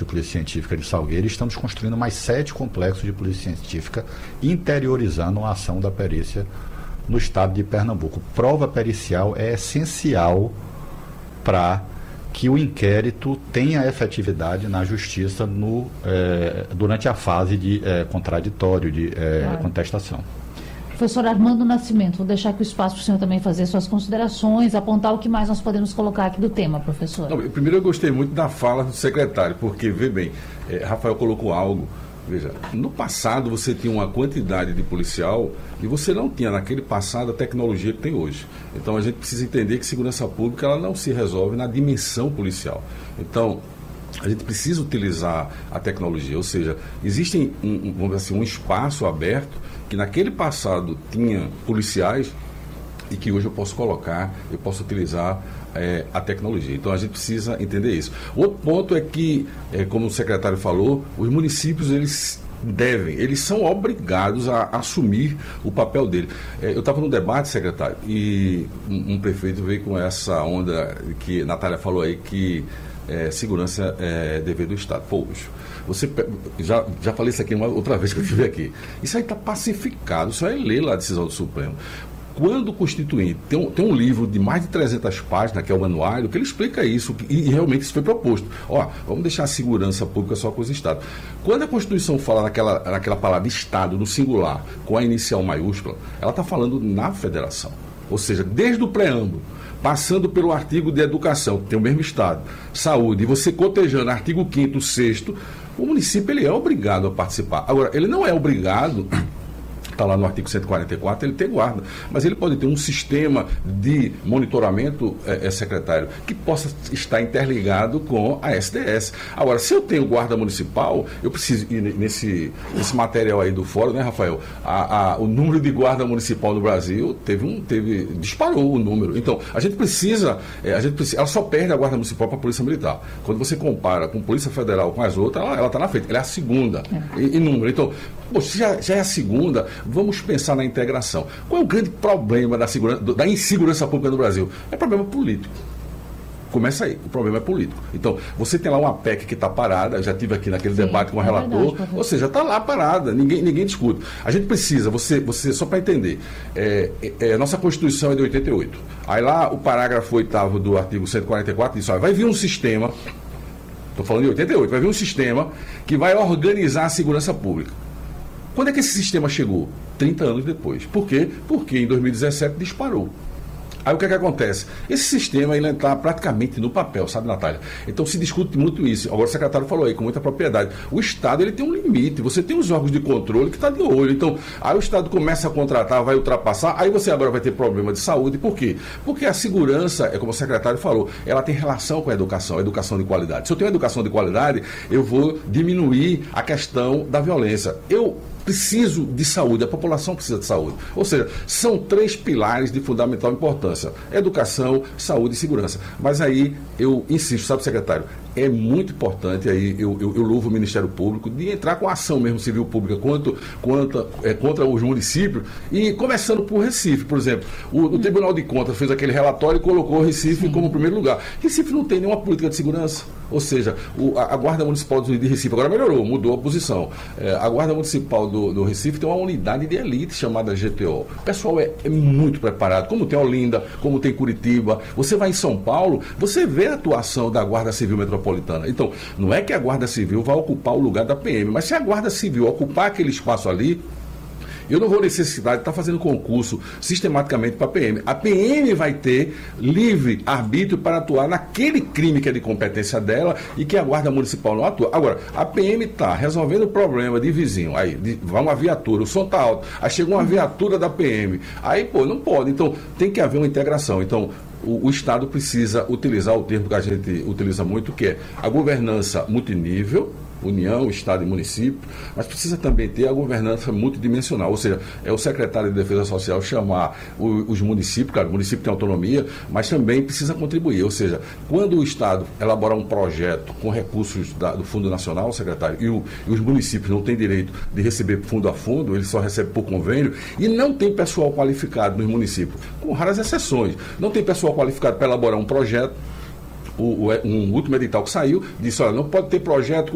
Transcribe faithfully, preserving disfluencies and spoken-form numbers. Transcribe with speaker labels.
Speaker 1: Polícia Científica de Salgueiro, estamos construindo mais sete complexos de Polícia Científica, interiorizando a ação da perícia no estado de Pernambuco. Prova pericial é essencial para que o inquérito tenha efetividade na justiça no, eh, durante a fase de eh, contraditório, de eh, claro. contestação.
Speaker 2: Professor Armando Nascimento, vou deixar aqui o espaço para o senhor também fazer suas considerações, apontar o que mais nós podemos colocar aqui do tema, professor.
Speaker 3: Não, primeiro eu gostei muito da fala do secretário, porque, vê bem, eh, Rafael colocou algo. Veja, no passado você tinha uma quantidade de policial e você não tinha naquele passado a tecnologia que tem hoje. Então a gente precisa entender que segurança pública ela não se resolve na dimensão policial. Então a gente precisa utilizar a tecnologia, ou seja, existe um, vamos dizer assim, um espaço aberto que naquele passado tinha policiais e que hoje eu posso colocar, eu posso utilizar é, a tecnologia. Então a gente precisa entender isso. Outro ponto é que, é, como o secretário falou, os municípios eles devem, eles são obrigados a assumir o papel dele. É, eu estava no debate, secretário, e um, um prefeito veio com essa onda que a Natália falou aí, que é, segurança é dever do Estado. Poxa, você já, já falei isso aqui uma outra vez que eu estive aqui. Isso aí está pacificado, isso aí é lei lá a decisão do Supremo. Quando o Constituinte tem um, tem um livro de mais de trezentas páginas, que é o Manuário, que ele explica isso, e, e realmente isso foi proposto. Ó, vamos deixar a segurança pública só com os Estados. Quando a Constituição fala naquela, naquela palavra Estado, no singular, com a inicial maiúscula, ela está falando na federação. Ou seja, desde o preâmbulo, passando pelo artigo de educação, que tem o mesmo Estado, saúde, e você cotejando artigo quinto, sexto, o município ele é obrigado a participar. Agora, ele não é obrigado... está lá no artigo cento e quarenta e quatro, ele tem guarda, mas ele pode ter um sistema de monitoramento, é, é, secretário, que possa estar interligado com a S D S. Agora, se eu tenho guarda municipal, eu preciso, e nesse, nesse material aí do fórum, né, Rafael, a, a, o número de guarda municipal no Brasil teve um, teve, disparou o número. Então, a gente precisa, é, a gente precisa, ela só perde a guarda municipal para a Polícia Militar. Quando você compara com a Polícia Federal com as outras, ela está na frente, ela é a segunda é. em, em número. Então, poxa, já, já é a segunda, vamos pensar na integração. Qual é o grande problema da, segurança, da insegurança pública no Brasil? É problema político. Começa aí, o problema é político. Então, você tem lá uma P E C que está parada, eu já estive aqui naquele Sim, debate com o relator, é verdade, ou seja, está lá parada, ninguém, ninguém discute. A gente precisa, você, você só para entender, é, é, nossa Constituição é de oitenta e oito. Aí lá o parágrafo oitavo do artigo cento e quarenta e quatro diz, ó, vai vir um sistema, estou falando de oitenta e oito, vai vir um sistema que vai organizar a segurança pública. Quando é que esse sistema chegou? trinta anos depois. Por quê? Porque em dois mil e dezessete disparou. Aí o que é que acontece? Esse sistema ele está praticamente no papel, sabe, Natália? Então se discute muito isso. Agora o secretário falou aí com muita propriedade. O Estado ele tem um limite, você tem os órgãos de controle que está de olho. Então, aí o Estado começa a contratar, vai ultrapassar, aí você agora vai ter problema de saúde. Por quê? Porque a segurança, é como o secretário falou, ela tem relação com a educação, a educação de qualidade. Se eu tenho educação de qualidade, eu vou diminuir a questão da violência. Eu preciso de saúde, a população precisa de saúde. Ou seja, são três pilares de fundamental importância: educação, saúde e segurança. Mas aí eu insisto, sabe, secretário, é muito importante, aí eu, eu, eu louvo o Ministério Público de entrar com a ação mesmo civil pública quanto, quanto, é, contra os municípios, e começando por Recife, por exemplo. O, o Tribunal de Contas fez aquele relatório e colocou o Recife Sim. como primeiro lugar. Recife não tem nenhuma política de segurança. Ou seja, o, a, a Guarda Municipal de Recife agora melhorou, mudou a posição. É, a Guarda Municipal do, do Recife tem uma unidade de elite chamada G T O. O pessoal é, é muito preparado, como tem Olinda, como tem Curitiba. Você vai em São Paulo, você vê a atuação da Guarda Civil Metropolitana. Então, não é que a Guarda Civil vai ocupar o lugar da P M, mas se a Guarda Civil ocupar aquele espaço ali, eu não vou necessitar de estar fazendo concurso sistematicamente para a P M. A P M vai ter livre arbítrio para atuar naquele crime que é de competência dela e que a Guarda Municipal não atua. Agora, a P M está resolvendo o problema de vizinho. Aí de, vai uma viatura, o som está alto. Aí chega uma viatura da P M. Aí, pô, não pode. Então, tem que haver uma integração. Então, o, o Estado precisa utilizar o termo que a gente utiliza muito, que é a governança multinível, União, Estado e município, mas precisa também ter a governança multidimensional, ou seja, é o secretário de Defesa Social chamar o, os municípios, claro, o município tem autonomia, mas também precisa contribuir, ou seja, quando o Estado elaborar um projeto com recursos da, do Fundo Nacional, secretário, e, o, e os municípios não têm direito de receber fundo a fundo, eles só recebem por convênio, e não tem pessoal qualificado nos municípios, com raras exceções, não tem pessoal qualificado para elaborar um projeto. O, o, um último edital que saiu disse, olha, não pode ter projeto